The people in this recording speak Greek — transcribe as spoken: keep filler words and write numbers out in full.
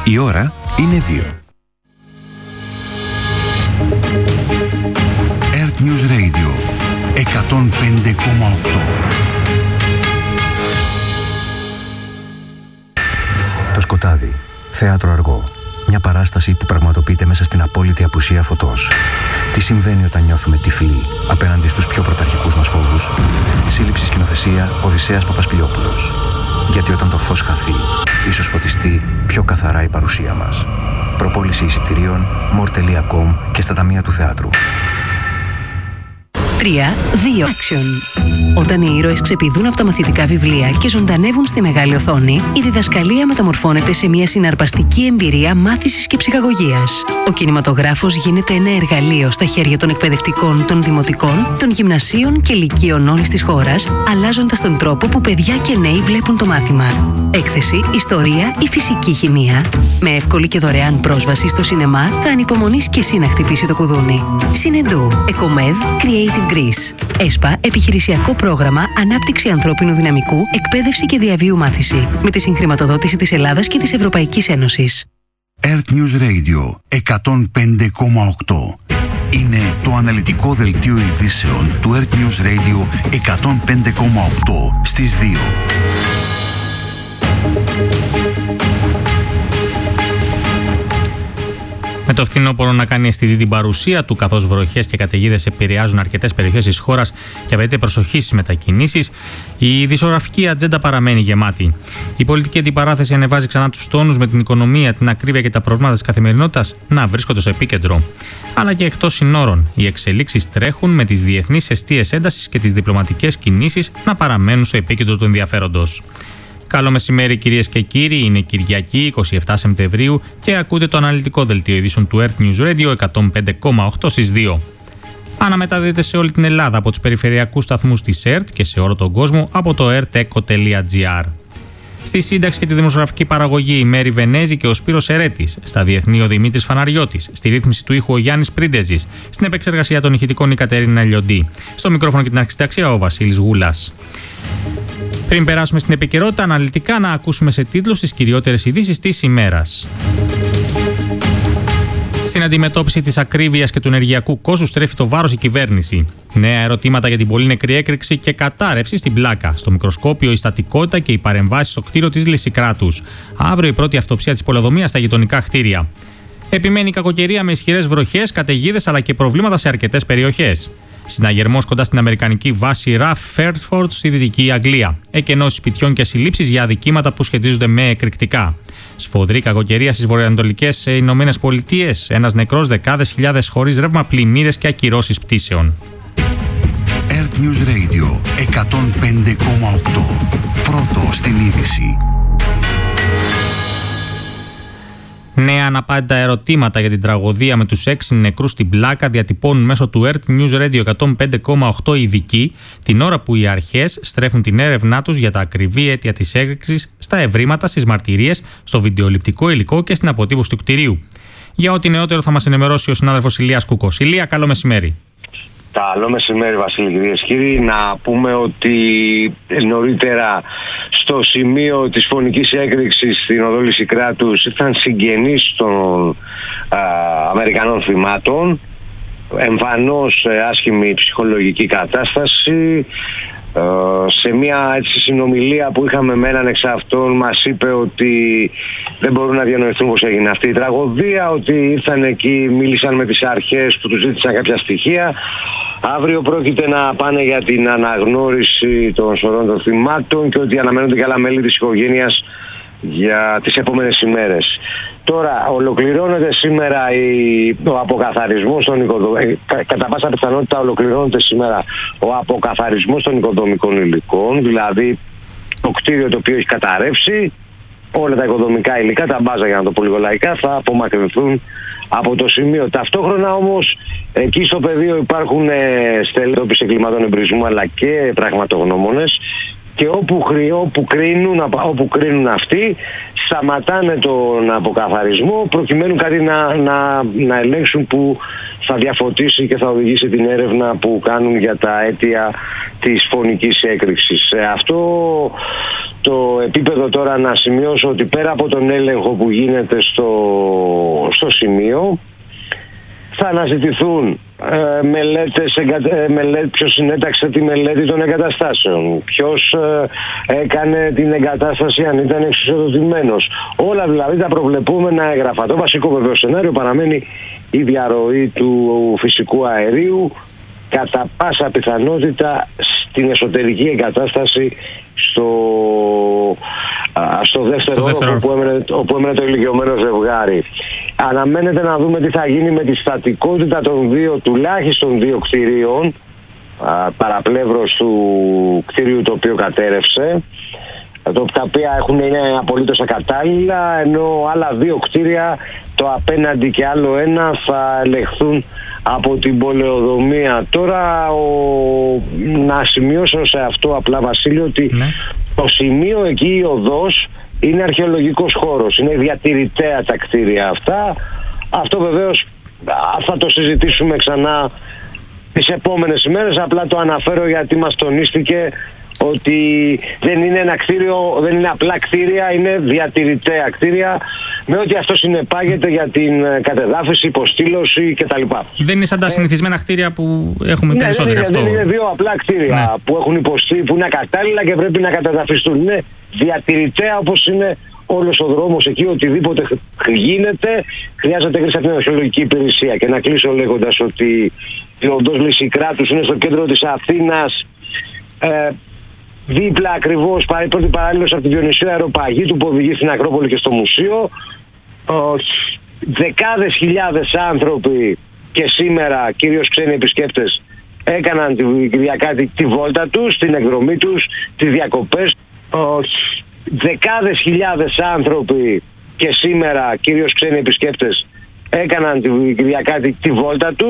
Η ώρα είναι δύο. Earth News Radio εκατόν πέντε κόμμα οκτώ. Το σκοτάδι, θέατρο αργό. Μια παράσταση που πραγματοποιείται μέσα στην απόλυτη απουσία φωτός. Τι συμβαίνει όταν νιώθουμε τυφλοί απέναντι στους πιο πρωταρχικούς μας φόβους? Σύλληψη σκηνοθεσία Οδυσσέας Παπασπηλιόπουλος. Γιατί όταν το φως χαθεί, ίσως φωτιστεί πιο καθαρά η παρουσία μας. Προπόληση εισιτηρίων more τελεία com και στα ταμεία του θεάτρου. τρία, δύο, action. Όταν οι ήρωες ξεπηδούν από τα μαθητικά βιβλία και ζωντανεύουν στη μεγάλη οθόνη, η διδασκαλία μεταμορφώνεται σε μια συναρπαστική εμπειρία μάθησης και ψυχαγωγίας. Ο κινηματογράφος γίνεται ένα εργαλείο στα χέρια των εκπαιδευτικών, των δημοτικών, των γυμνασίων και λυκείων όλης της χώρας, αλλάζοντας τον τρόπο που παιδιά και νέοι βλέπουν το μάθημα. Έκθεση, ιστορία ή φυσική χημεία. Με εύκολη και δωρεάν πρόσβαση στο σινεμά, θα ανυπομονείς και εσύ να χτυπήσει το κουδούνι. Συνεντού, Εκομέδ, Creative Greece. ΕΣΠΑ, επιχειρησιακό πρόγραμμα ανάπτυξη ανθρώπινου δυναμικού, εκπαίδευση και διαβίου μάθηση. Με τη συγχρηματοδότηση της Ελλάδας και της Ευρωπαϊκής Ένωσης. Earth News Radio εκατόν πέντε κόμμα οκτώ. Είναι το αναλυτικό δελτίο ειδήσεων του Earth News Radio εκατόν πέντε κόμμα οκτώ στις δύο. Με το φθινόπωρο να κάνει αισθητή την παρουσία του, καθώς βροχές και καταιγίδες επηρεάζουν αρκετές περιοχές της χώρας και απαιτείται προσοχή στις μετακινήσεις, η δισογραφική ατζέντα παραμένει γεμάτη. Η πολιτική αντιπαράθεση ανεβάζει ξανά τους τόνους, με την οικονομία, την ακρίβεια και τα προβλήματα της καθημερινότητας να βρίσκονται στο επίκεντρο. Αλλά και εκτός συνόρων, οι εξελίξεις τρέχουν, με τις διεθνείς εστίες έντασης και τις διπλωματικές κινήσεις να παραμένουν στο επίκεντρο του ενδιαφέροντος. Καλό μεσημέρι, κυρίες και κύριοι. Είναι Κυριακή, εικοστή εβδόμη Σεπτεμβρίου και ακούτε το αναλυτικό δελτίο ειδήσεων του Earth News Radio εκατόν πέντε κόμμα οκτώ στις δύο. Αναμεταδίδεται σε όλη την Ελλάδα από τους περιφερειακούς σταθμούς της ΕΡΤ και σε όλο τον κόσμο από το ερτ-εκο τελεία τζι άρ. Στη σύνταξη και τη δημοσιογραφική παραγωγή η Μέρη Βενέζη και ο Σπύρος Ερέτης. Στα διεθνή ο Δημήτρης Φαναριώτης. Στη ρύθμιση του ήχου ο Γιάννης Πρίντεζης. Στην επεξεργασία των ηχητικών η Κατερίνα Λιοντή. Στο μικρόφωνο και την αρχισταξία ο Βασίλης Γούλας. Πριν περάσουμε στην επικαιρότητα, αναλυτικά να ακούσουμε σε τίτλους τις κυριότερες ειδήσεις της ημέρας. Στην αντιμετώπιση της ακρίβειας και του ενεργειακού κόστους στρέφει το βάρος η κυβέρνηση. Νέα ερωτήματα για την πολύ νεκρή έκρηξη και κατάρρευση στην Πλάκα. Στο μικροσκόπιο η στατικότητα και οι παρεμβάσεις στο κτίριο της Λυσικράτους. Αύριο η πρώτη αυτοψία της πολεοδομίας στα γειτονικά κτίρια. Επιμένει η κακοκαιρία με ισχυρές βροχές, καταιγίδες αλλά και προβλήματα σε αρκετές περιοχές. Συναγερμός κοντά στην αμερικανική βάση Ραφ Φέρτφορντ στη Δυτική Αγγλία. Εκενώσεις σπιτιών και συλλήψεις για αδικήματα που σχετίζονται με εκρηκτικά. Σφοδρή κακοκαιρία στις βορειοανατολικές Ηνωμένες Πολιτείες. Ένας νεκρός, δεκάδες χιλιάδες χωρίς ρεύμα, πλημμύρες και ακυρώσεις πτήσεων. Earth News Radio εκατόν πέντε κόμμα οκτώ. Πρώτο στην είδηση. Νέα αναπάντητα ερωτήματα για την τραγωδία με τους έξι νεκρούς στην Πλάκα διατυπώνουν μέσω του Earth News Radio εκατόν πέντε κόμμα οκτώ ειδικοί, την ώρα που οι αρχές στρέφουν την έρευνά τους για τα ακριβή αίτια της έκρηξης στα ευρήματα, στις μαρτυρίες, στο βιντεοληπτικό υλικό και στην αποτύπωση του κτηρίου. Για ό,τι νεότερο θα μας ενημερώσει ο συνάδελφος Ηλίας Κούκος. Ηλία, καλό μεσημέρι. Καλό μεσημέρι, Βασίλη, κυρίες και κύριοι. Να πούμε ότι νωρίτερα στο σημείο της φωνικής έκρηξης στην οδό Λυσικράτους ήταν συγγενείς των α, Αμερικανών θυμάτων. Εμφανώς ε, άσχημη ψυχολογική κατάσταση. Ε, σε μια έτσι, συνομιλία που είχαμε με έναν εξ αυτών μας είπε ότι δεν μπορούν να διανοηθούν πως έγινε αυτή η τραγωδία, ότι ήρθαν εκεί, μίλησαν με τις αρχές που τους ζήτησαν κάποια στοιχεία. Αύριο πρόκειται να πάνε για την αναγνώριση των σωρών των θυμάτων και ότι αναμένονται και άλλα μέλη της οικογένειας για τις επόμενες ημέρες. Τώρα ολοκληρώνεται σήμερα η, ο αποκαθαρισμός των οικοδομικών, κατά πάσα πιθανότητα ολοκληρώνεται σήμερα ο αποκαθαρισμός των οικοδομικών υλικών, δηλαδή το κτίριο το οποίο έχει καταρρεύσει, όλα τα οικοδομικά υλικά, τα μπάζα για να το πω λίγο λαϊκά, θα απομακρυνθούν από το σημείο. Ταυτόχρονα όμως εκεί στο πεδίο υπάρχουν στελέχοι εγκλημάτων εμπρισμού αλλά και πραγματογνώμονες και όπου, όπου, κρίνουν, όπου κρίνουν αυτοί σταματάνε τον αποκαθαρισμό προκειμένου κάτι να, να, να ελέγξουν που θα διαφωτίσει και θα οδηγήσει την έρευνα που κάνουν για τα αίτια της φωνικής έκρηξης. Αυτό αυτό επίπεδο τώρα να σημειώσω ότι πέρα από τον έλεγχο που γίνεται στο, στο σημείο, θα αναζητηθούν ε, μελέτες, ε, μελέτη, ποιος συνέταξε τη μελέτη των εγκαταστάσεων, ποιος ε, έκανε την εγκατάσταση αν ήταν εξουσιοδοτημένος. Όλα δηλαδή τα προβλεπούμενα έγγραφα. Το βασικό βεβαίω σενάριο παραμένει η διαρροή του φυσικού αερίου, κατά πάσα πιθανότητα στην εσωτερική εγκατάσταση στο, α, στο δεύτερο όροφο όπου έμενε, όπου έμενε το ηλικιωμένο ζευγάρι. Αναμένεται να δούμε τι θα γίνει με τη στατικότητα των δύο, τουλάχιστον δύο κτηρίων, α, παραπλεύρος του κτηρίου το οποίο κατέρευσε, τα οποία έχουν, είναι απολύτως ακατάλληλα, ενώ άλλα δύο κτίρια, το απέναντι και άλλο ένα, θα ελεγχθούν από την πολεοδομία. Τώρα ο... να σημειώσω σε αυτό απλά, Βασίλη, ότι ναι. το σημείο εκεί, η οδός, είναι αρχαιολογικός χώρος, είναι διατηρητέα τα κτίρια αυτά. Αυτό βεβαίως θα το συζητήσουμε ξανά τις επόμενες ημέρες, απλά το αναφέρω γιατί μας τονίστηκε ότι δεν είναι ένα κτίριο, δεν είναι απλά κτίρια, είναι διατηρητέα κτίρια, με ό,τι αυτό συνεπάγεται για την κατεδάφιση, υποστήλωση κτλ. Δεν είναι σαν τα συνηθισμένα ε... κτίρια που έχουμε ναι, περισσότερο δεν αυτό. Δεν είναι δύο απλά κτίρια ναι. που έχουν υποστεί, που είναι ακατάλληλα και πρέπει να κατεδαφιστούν. Είναι διατηρητέα, όπως είναι όλος ο δρόμος εκεί, οτιδήποτε γίνεται, χρειάζεται έγκριση από την αρχαιολογική υπηρεσία. Και να κλείσω λέγοντας ότι η οδός Λυσικράτους είναι στο κέντρο της Αθήνας, ε, δίπλα ακριβώς, πρώτη παράλληλος από τη Διονυσίου Αεροπαγήτου που οδηγεί στην Ακρόπολη και στο μουσείο. Δεκάδες χιλιάδες άνθρωποι και σήμερα, κυρίως ξένοι επισκέπτες, έκαναν την Κυριακάτη τη βόλτα τους, την εκδρομή τους, τις διακοπές. Δεκάδες χιλιάδες άνθρωποι και σήμερα, κυρίως ξένοι επισκέπτες, έκαναν την Κυριακάτη τη βόλτα τους.